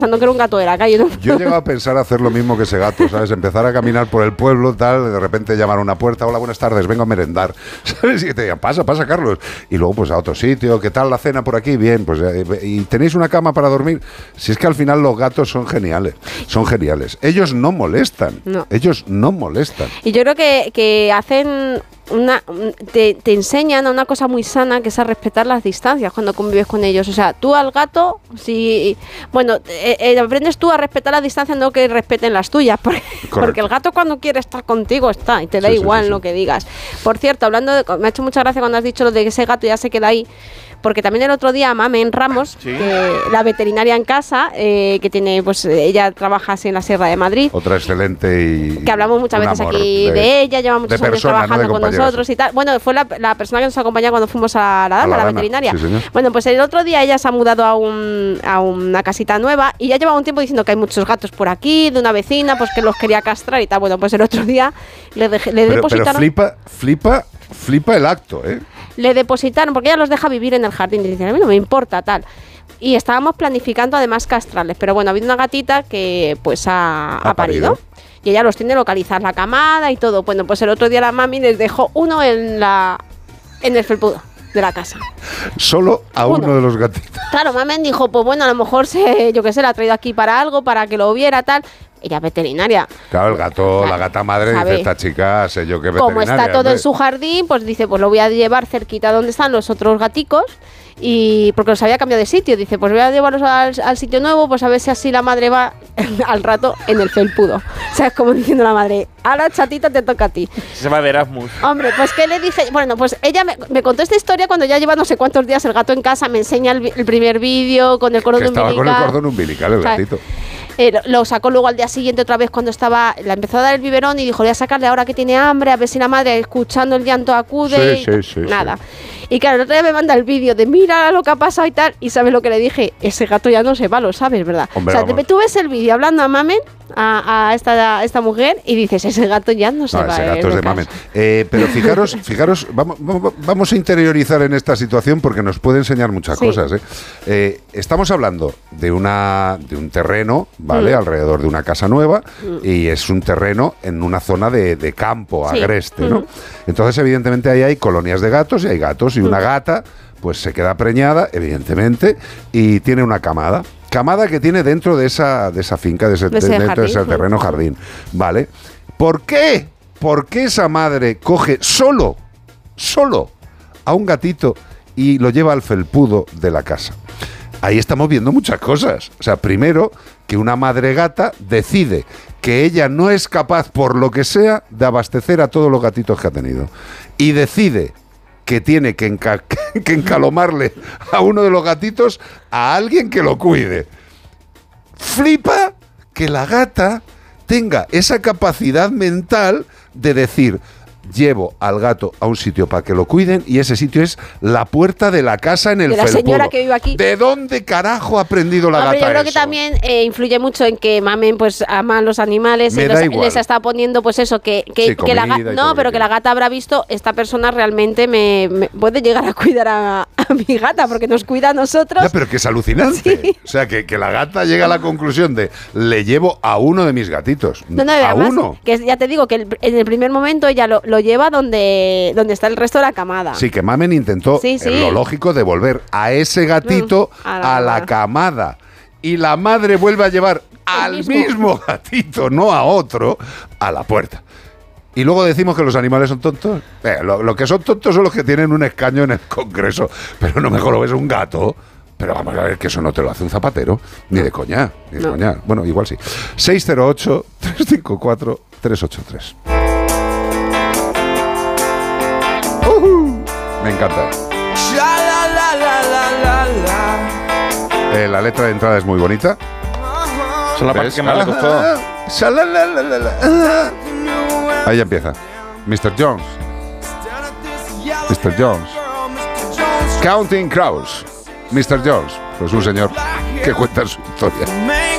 pensando que era un gato de la calle. ¿No? Yo he llegado a pensar hacer lo mismo que ese gato, ¿sabes? Empezar a caminar por el pueblo, tal, de repente llamar a una puerta, hola, buenas tardes, vengo a merendar, ¿sabes? Y que te digan, pasa, Carlos. Y luego, pues a otro sitio, ¿qué tal la cena por aquí? Bien, pues, ¿y tenéis una cama para dormir? Si es que al final los gatos son geniales. Ellos no molestan. No. Y yo creo que hacen... te enseñan a una cosa muy sana, que es a respetar las distancias cuando convives con ellos. O sea, tú al gato, aprendes tú a respetar las distancias, no que respeten las tuyas, porque el gato cuando quiere estar contigo está, y te da igual lo que digas. Por cierto, me ha hecho mucha gracia cuando has dicho lo de que ese gato ya se queda ahí, porque también el otro día Mamen Ramos, la veterinaria en casa, que tiene, pues ella trabaja así en la Sierra de Madrid. Otra excelente y... Que hablamos muchas veces aquí de ella, lleva muchos años trabajando con nosotros y tal. Bueno, fue la persona que nos acompañó cuando fuimos a la veterinaria. Sí, bueno, pues el otro día ella se ha mudado a una casita nueva y ya llevaba un tiempo diciendo que hay muchos gatos por aquí, de una vecina, pues que los quería castrar y tal. Bueno, pues el otro día le depositaron... Pero flipa el acto, ¿eh? Le depositaron, porque ella los deja vivir en el jardín, y dicen, a mí no me importa, tal. Y estábamos planificando además castrarles, pero bueno, ha habido una gatita que pues ha parido. Y ella los tiene localizar la camada y todo. Bueno, pues el otro día la mami les dejó uno en el felpudo de la casa. Solo a uno de los gatitos. Claro, Mamen dijo, pues bueno, a lo mejor la ha traído aquí para algo, para que lo viera, tal. Ella veterinaria. Claro, el gato, la gata madre dice, esta chica, sé yo que veterinaria. Como está todo en su jardín, pues dice, pues lo voy a llevar cerquita donde están los otros gaticos, y porque los había cambiado de sitio, dice, pues voy a llevarlos al sitio nuevo, pues a ver si así la madre va al rato en el felpudo. O sea, es como diciendo la madre, ahora chatita te toca a ti. Se va de Erasmus. Hombre, pues ¿qué le dije? Bueno, pues ella me contó esta historia cuando ya lleva no sé cuántos días el gato en casa, me enseña el primer vídeo con el cordón umbilical. Estaba con el cordón umbilical el gatito. Lo sacó luego al día siguiente otra vez cuando la empezó a dar el biberón y dijo, voy a sacarle ahora que tiene hambre, a ver si la madre escuchando el llanto acude. Nada. Y claro, el otro día me manda el vídeo de mira lo que ha pasado y tal, y ¿sabes lo que le dije? Ese gato ya no se va, lo sabes, ¿verdad? Hombre, o sea, tú ves el vídeo hablando a Mamen, a esta mujer, y dices, ese gato ya no se va. Ese gato es de Mamen. Pero fijaros, vamos a interiorizar en esta situación porque nos puede enseñar muchas cosas. Estamos hablando de un terreno, ¿vale? Alrededor de una casa nueva, y es un terreno en una zona de campo agreste, ¿no? Entonces, evidentemente, ahí hay colonias de gatos y hay gatos, y una gata pues se queda preñada, evidentemente, y tiene una camada que tiene dentro de esa finca, dentro de ese terreno jardín, ¿vale? ¿Por qué esa madre coge solo a un gatito y lo lleva al felpudo de la casa? Ahí estamos viendo muchas cosas. O sea, primero, que una madre gata decide que ella no es capaz, por lo que sea, de abastecer a todos los gatitos que ha tenido. Y decide que tiene que encalomarle a uno de los gatitos a alguien que lo cuide. Flipa que la gata tenga esa capacidad mental de decir, llevo al gato a un sitio para que lo cuiden, y ese sitio es la puerta de la casa en el felpudo. De la señora que vive aquí. ¿De dónde carajo ha aprendido la gata yo creo eso? que también influye mucho en que Mamen pues ama los animales, les está poniendo pues eso, que la gata, no, pero que la gata habrá visto, esta persona realmente me puede llegar a cuidar a mi gata, porque nos cuida a nosotros. Ya, pero que es alucinante. Sí. O sea, que la gata llega a la conclusión de, le llevo a uno de mis gatitos. Además, uno. Que ya te digo que en el primer momento ella lo lleva donde está el resto de la camada. Sí, que Mamen intentó, lo lógico, devolver a ese gatito a la camada. Y la madre vuelve a llevar al mismo gatito, no a otro, a la puerta. Y luego decimos que los animales son tontos. Lo que son tontos son los que tienen un escaño en el Congreso. Pero no mejor lo ves un gato. Pero vamos a ver que eso no te lo hace un zapatero. Ni de coña. Coña. Bueno, igual sí. 608-354-383. Me encanta. La letra de entrada es muy bonita. Son la parte que más le costó. Ahí ya empieza. Mr. Jones. Mr. Jones. Counting Crows. Mr. Jones. Pues un señor que cuenta su historia.